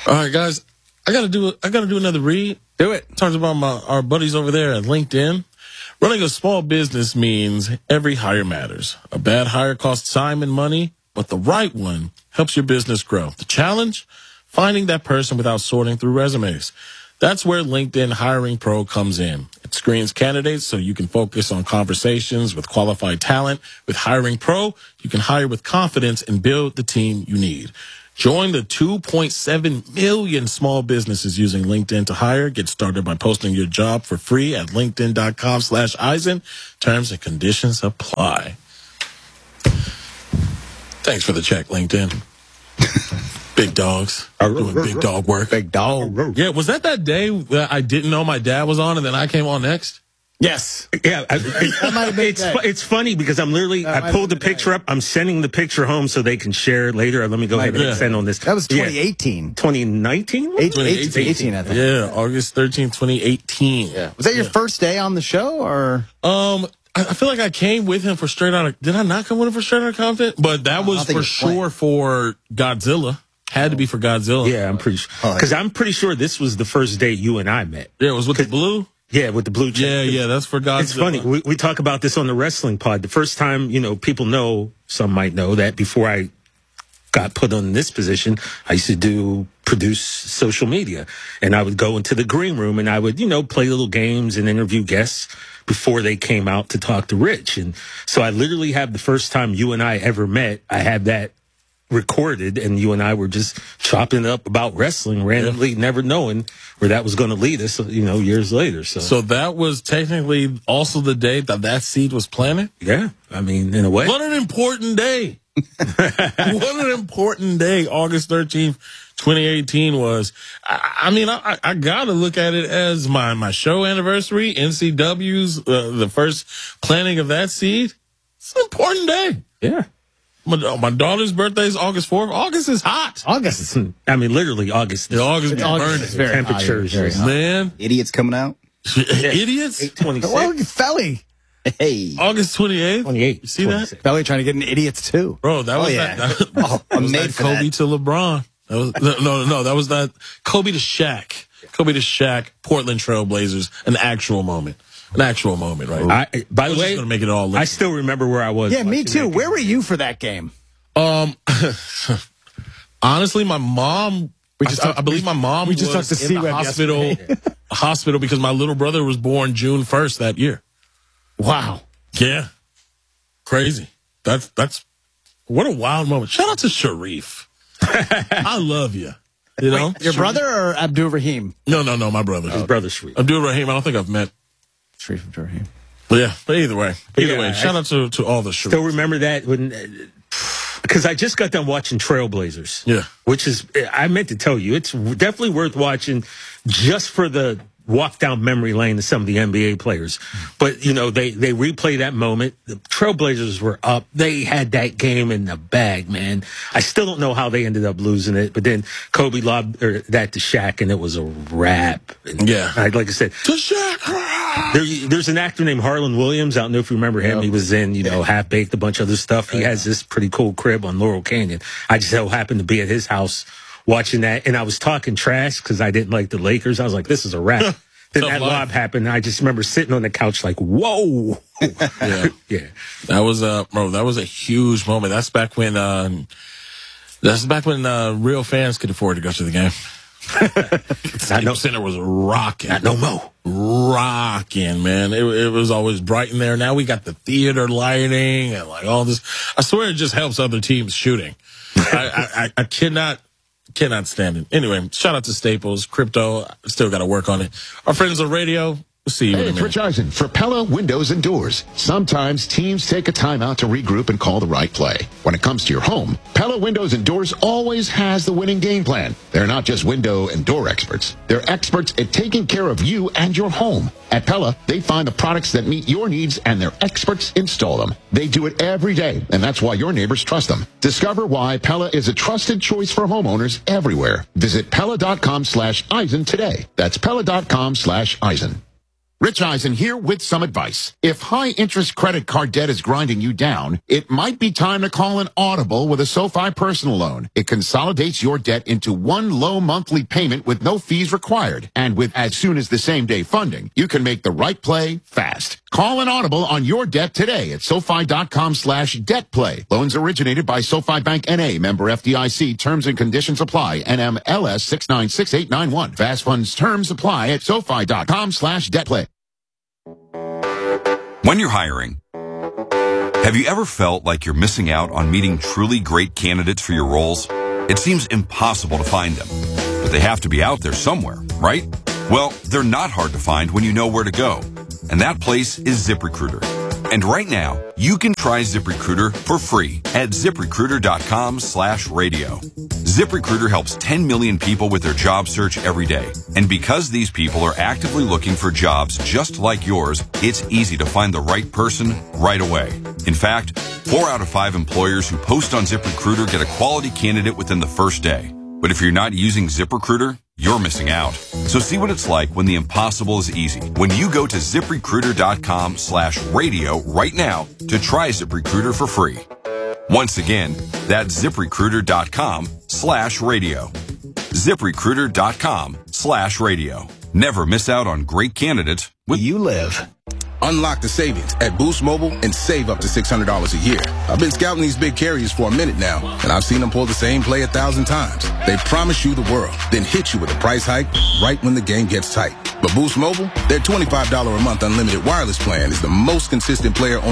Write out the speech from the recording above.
All right, guys. I gotta do another read. Do it. Talks about our buddies over there at LinkedIn. Running a small business means every hire matters. A bad hire costs time and money, but the right one helps your business grow. The challenge? Finding that person without sorting through resumes. That's where LinkedIn Hiring Pro comes in. It screens candidates so you can focus on conversations with qualified talent. With Hiring Pro, you can hire with confidence and build the team you need. Join the 2.7 million small businesses using LinkedIn to hire. Get started by posting your job for free at linkedin.com/Eisen. Terms and conditions apply. Thanks for the check, LinkedIn. Big dogs doing big dog work. Big dog. Yeah, was that day that I didn't know my dad was on and then I came on next? Yes. Yeah, it's funny because I pulled the picture up. I'm sending the picture home so they can share later. Let me go ahead and send on this. That was 2018. 2019? 2018, I think. Yeah, August 13th, 2018. Yeah. Was that your first day on the show, or? I feel like I came with him for Straight Outta... Did I not come with him for Straight Outta Compton? But that was for sure for Godzilla. Had to be for Godzilla. Yeah, I'm pretty sure. Because I'm pretty sure this was the first day you and I met. Yeah, it was with the blue? Yeah, with the blue check. Yeah, that's for Godzilla. It's funny. We talk about this on the wrestling pod. The first time, people know, some might know that before I got put on this position, I used to produce social media. And I would go into the green room and I would, play little games and interview guests before they came out to talk to Rich. And so I literally have the first time you and I ever met, I had that recorded, and you and I were just chopping it up about wrestling randomly, never knowing where that was going to lead us, years later. So that was technically also the day that seed was planted? Yeah. I mean, in a way. What an important day. What an important day August 13th, 2018 was. I got to look at it as my show anniversary, NCW's, the first planting of that seed. It's an important day. Yeah. My daughter's birthday is August 4th. August is hot. August is, August is burning. very temperatures, hot. Man. Idiots coming out. Idiots? 826. Well, Felly. Hey. August 28th? 28. You see that? Felly trying to get into idiots, too. Bro, that was I'm was made that for Kobe that. to LeBron. That was, no, that was that Kobe to Shaq. Kobe to Shaq, Portland Trail Blazers, an actual moment, right? By the way, just gonna make it all I still remember where I was. Yeah, me too. Where were you for that game? Honestly, my mom, I believe my mom we just was talked to in the C-Web hospital because my little brother was born June 1st that year. Wow. Yeah. Crazy. That's what a wild moment. Shout out to Sharif. I love you. You know? Your brother or Abdul Rahim? No, my brother. His brother Sharif. Abdul Rahim, I don't think I've met. Sharif Abdul Rahim. But either way, shout out to all the Sharif. Still remember that because I just got done watching Trailblazers. Yeah. Which is, I meant to tell you, it's definitely worth watching just for the walk down memory lane to some of the NBA players. But, they replay that moment. The Trailblazers were up. They had that game in the bag, man. I still don't know how they ended up losing it. But then Kobe lobbed that to Shaq, and it was a wrap. Yeah. Like I said, To Shaq. there's an actor named Harlan Williams. I don't know if you remember him. He was in, Half Baked, a bunch of other stuff. He has this pretty cool crib on Laurel Canyon. I just so happened to be at his house watching that, and I was talking trash because I didn't like the Lakers. I was like, this is a wrap. Then that lob happened. I just remember sitting on the couch like, whoa. Yeah. That was a huge moment. That's back when real fans could afford to go to the game. Staples Center was rocking. Not no more. Rocking, man. It was always bright in there. Now we got the theater lighting and like all this. I swear it just helps other teams shooting. I cannot stand it. Anyway, shout out to Staples. Crypto, still got to work on it. Our friends on radio, we'll see you in a Hey, minute. it's Rich Eisen for Pella Windows and Doors. Sometimes teams take a timeout to regroup and call the right play. When it comes to your home, Pella Windows and Doors always has the winning game plan. They're not just window and door experts. They're experts at taking care of you and your home. At Pella, they find the products that meet your needs and their experts install them. They do it every day, and that's why your neighbors trust them. Discover why Pella is a trusted choice for homeowners everywhere. Visit Pella.com/Eisen today. That's Pella.com/Eisen. Rich Eisen here with some advice. If high-interest credit card debt is grinding you down, it might be time to call an audible with a SoFi personal loan. It consolidates your debt into one low monthly payment with no fees required. And with as soon as the same-day funding, you can make the right play fast. Call an audible on your debt today at SoFi.com/debtplay. Loans originated by SoFi Bank N.A., member FDIC. Terms and conditions apply. NMLS 696891. Fast funds terms apply at SoFi.com/debtplay. When you're hiring, have you ever felt like you're missing out on meeting truly great candidates for your roles? It seems impossible to find them, but they have to be out there somewhere, right? Well, they're not hard to find when you know where to go, and that place is ZipRecruiter. And right now, you can try ZipRecruiter for free at ZipRecruiter.com/radio. ZipRecruiter helps 10 million people with their job search every day. And because these people are actively looking for jobs just like yours, it's easy to find the right person right away. In fact, 4 out of 5 employers who post on ZipRecruiter get a quality candidate within the first day. But if you're not using ZipRecruiter, you're missing out. So see what it's like when the impossible is easy. When you go to ZipRecruiter.com/radio right now to try ZipRecruiter for free. Once again, that's ZipRecruiter.com/radio. ZipRecruiter.com/radio. Never miss out on great candidates with you live. Unlock the savings at Boost Mobile and save up to $600 a year. I've been scouting these big carriers for a minute now, and I've seen them pull the same play 1,000 times. They promise you the world, then hit you with a price hike right when the game gets tight. But Boost Mobile, their $25 a month unlimited wireless plan is the most consistent player on